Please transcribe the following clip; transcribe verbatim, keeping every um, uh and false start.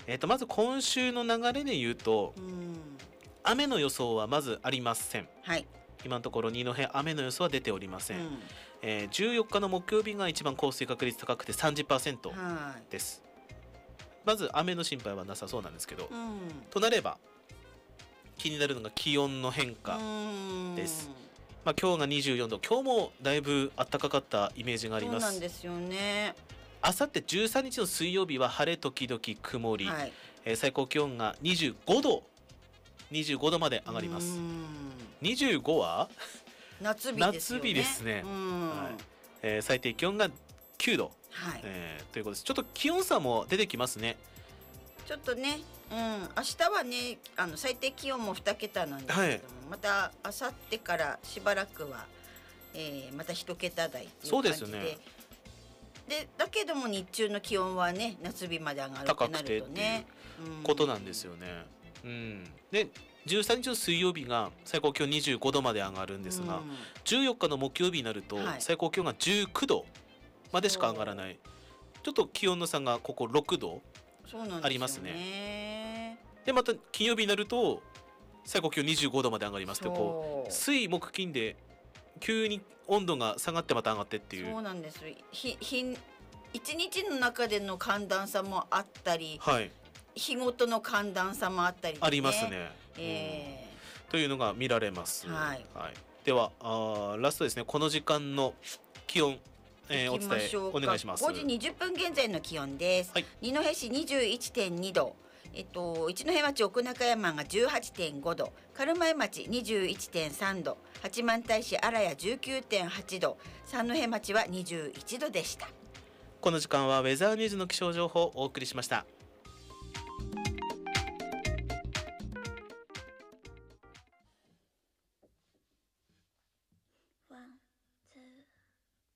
えー、とまず今週の流れで言うと、 うん、 雨の予想はまずありません。 はい、 今のところ二戸雨の予想は出ておりません、 うんえー、じゅうよっかの木曜日が一番降水確率高くて さんじゅっパーセントはい、 です。まず雨の心配はなさそうなんですけど、 うん、 となれば気になるのが気温の変化です。まあ、今日がにじゅうよんど、今日もだいぶ暖かかったイメージがあります。 そうなんですよね。 あさってじゅうさんにちの水曜日は晴れ時々曇り、 はい、 えー、最高気温がにじゅうごどにじゅうごどまで上がります。にじゅうごは夏日ですよね。 夏日ですね、はい、えー、最低気温がきゅうど、 はい、 えー、ということです。ちょっと気温差も出てきますね。 ちょっとね、うん、明日はねあの最低気温もにけたなんですけども、はい、また明後日からしばらくは、えー、またいちけた台っていう感じで、そうですね。でだけども日中の気温はね夏日まで上がるってなるとね、 高くてっていうことなんですよね、うん、でじゅうさんにちの水曜日が最高気温にじゅうごどまで上がるんですが、うん、じゅうよっかの木曜日になると最高気温がじゅうきゅうどまでしか上がらない、はい、ちょっと気温の差がこころくどありますね。でまた金曜日になると最高気温にじゅうごどまで上がりますと、こう水木金で急に温度が下がってまた上がってっていう。 そうなんです。ひひいちにちの中での寒暖差もあったり、はい、日ごとの寒暖差もあったり、ね、 ありますね、 えー、 というのが見られます、 はいはい、ではあラストですね。この時間の気温、えー、お伝えお願いします。 ごじにじゅっぷん現在の気温です、はい、二戸市 にじゅういってんにど、えっと、一戸町奥中山が じゅうはちてんごど、軽米町 にじゅういってんさんど、八幡平市荒谷 じゅうきゅうてんはちど、三戸町はにじゅういちどでした。 この時間はウェザーニューズの気象情報をお送りしました。